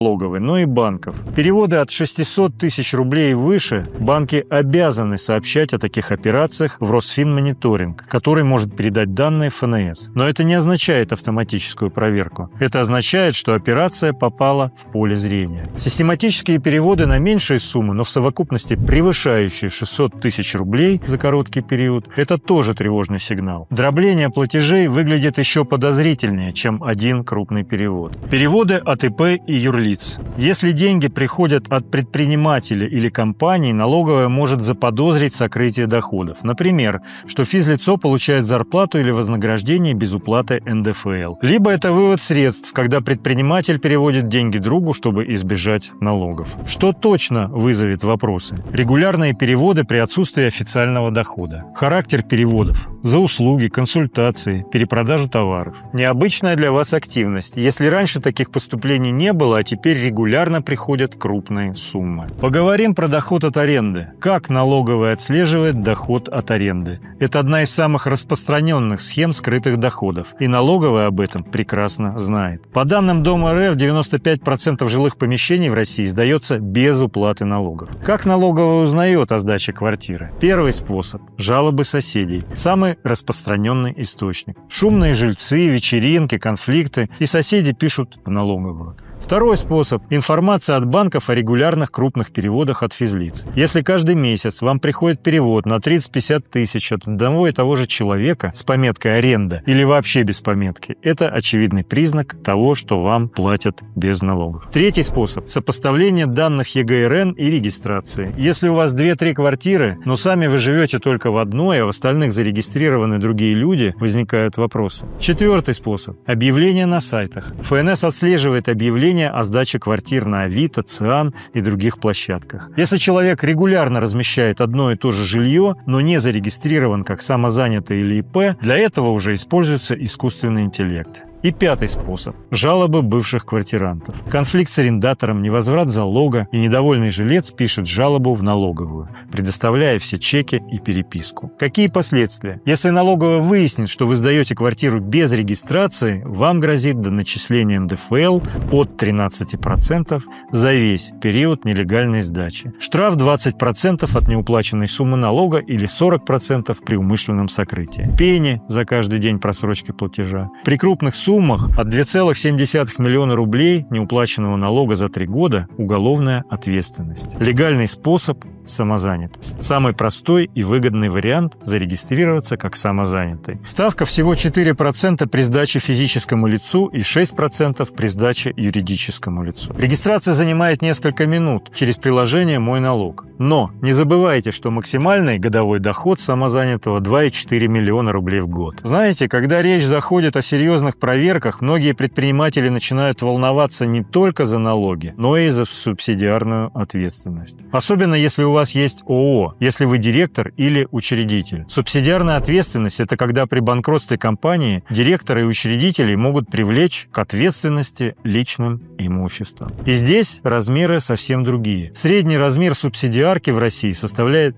налоговой, но и банков. Переводы от 600 тысяч рублей и выше банки обязаны сообщать о таких операциях в Росфинмониторинг, который может передать данные ФНС. Но это не означает автоматическую проверку. Это означает, что операция попала в поле зрения. Систематические переводы на меньшие суммы, но в совокупности превышающие 600 тысяч рублей за короткий период, это тоже тревожный сигнал. Дробление платежей выглядит еще подозрительнее, чем один крупный перевод. Переводы от ИП и юрлиц. Если деньги приходят от предпринимателя или компании, налоговая может заподозрить сокрытие доходов. Например, что физлицо получает зарплату или вознаграждение без уплаты НДФЛ. Либо это вывод средств, когда предприниматель переводит деньги другу, чтобы избежать налогов. Что точно вызовет вопросы? Регулярные переводы при отсутствии официального дохода. Характер переводов. За услуги, консультации, перепродажу товаров. Необычная для вас активность. Если раньше таких поступлений не было, а теперь регулярно приходят крупные суммы. Поговорим про доход от аренды. Как налоговая отслеживает доход от аренды? Это одна из самых распространенных схем скрытых доходов, и налоговая об этом прекрасно знает. По данным Дома РФ, 95% жилых помещений в России сдается без уплаты налогов. Как налоговая узнает о сдаче квартиры? Первый способ – жалобы соседей. Самый распространенный источник. Шумные жильцы, вечеринки, конфликты, и соседи пишут в налоговую. Второй способ – информация от банков о регулярных крупных переводах от физлиц. Если каждый месяц вам приходит перевод на 30-50 тысяч от одного и того же человека с пометкой «аренда» или вообще без пометки, это очевидный признак того, что вам платят без налогов. Третий способ – сопоставление данных ЕГРН и регистрации. Если у вас 2-3 квартиры, но сами вы живете только в одной, а в остальных зарегистрированы другие люди, возникают вопросы. Четвертый способ – объявления на сайтах. ФНС отслеживает объявления о сдаче квартир на Авито, ЦИАН и других площадках. Если человек регулярно размещает одно и то же жилье, но не зарегистрирован как самозанятый или ИП, для этого уже используется искусственный интеллект. И пятый способ – жалобы бывших квартирантов. Конфликт с арендатором, невозврат залога, и недовольный жилец пишет жалобу в налоговую, предоставляя все чеки и переписку. Какие последствия? Если налоговая выяснит, что вы сдаете квартиру без регистрации, вам грозит доначисление НДФЛ от 13% за весь период нелегальной сдачи. Штраф 20% от неуплаченной суммы налога или 40% при умышленном сокрытии. Пени за каждый день просрочки платежа. При крупных суммах от 2,7 миллиона рублей неуплаченного налога за 3 года уголовная ответственность. Легальный способ – самозанятость. Самый простой и выгодный вариант – зарегистрироваться как самозанятый. Ставка всего 4% при сдаче физическому лицу и 6% при сдаче юридическому лицу. Регистрация занимает несколько минут через приложение «Мой налог». Но не забывайте, что максимальный годовой доход самозанятого 2,4 миллиона рублей в год. Знаете, когда речь заходит о серьезных проверках, многие предприниматели начинают волноваться не только за налоги, но и за субсидиарную ответственность. Особенно если у вас есть ООО, если вы директор или учредитель. Субсидиарная ответственность – это когда при банкротстве компании директоры и учредители могут привлечь к ответственности личным имуществом. И здесь размеры совсем другие. Средний размер субсидиарки в России составляет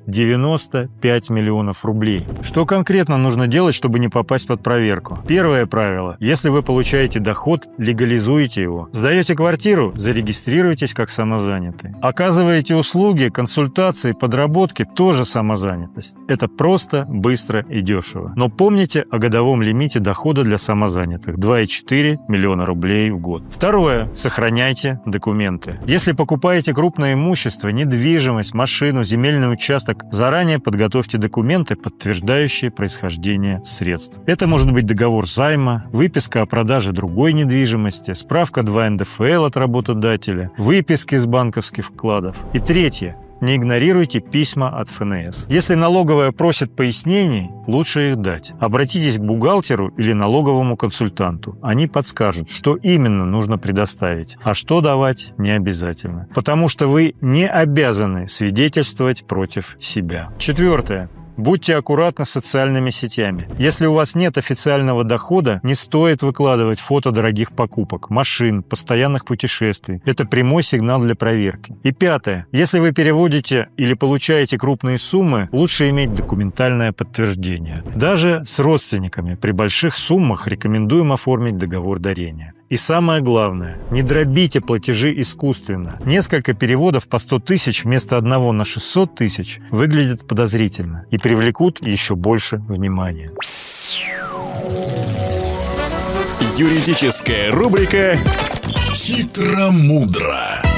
95 миллионов рублей. Что конкретно нужно делать, чтобы не попасть под проверку? Первое правило. Если вы получаете доход, легализуйте его. Сдаете квартиру – зарегистрируйтесь как самозанятый. Оказываете услуги, консультации, подработки – тоже самозанятость. Это просто, быстро и дешево. Но помните о годовом лимите дохода для самозанятых – 2,4 миллиона рублей в год. Второе. Сохраняйте документы. Если покупаете крупное имущество, недвижимость, машину, земельный участок, заранее подготовьте документы, подтверждающие происхождение средств. Это может быть договор займа, выписка о продаже другой недвижимости, справка 2 НДФЛ от работодателя, выписки из банковских вкладов. И третье. Не игнорируйте письма от ФНС. Если налоговая просит пояснений, лучше их дать. Обратитесь к бухгалтеру или налоговому консультанту. Они подскажут, что именно нужно предоставить, а что давать не обязательно. Потому что вы не обязаны свидетельствовать против себя. Четвертое. Будьте аккуратны с социальными сетями. Если у вас нет официального дохода, не стоит выкладывать фото дорогих покупок, машин, постоянных путешествий. Это прямой сигнал для проверки. И пятое. Если вы переводите или получаете крупные суммы, лучше иметь документальное подтверждение. Даже с родственниками при больших суммах рекомендуем оформить договор дарения. И самое главное, не дробите платежи искусственно. Несколько переводов по 100 тысяч вместо одного на 600 тысяч выглядят подозрительно и привлекут еще больше внимания. Юридическая рубрика «Хитро-мудро».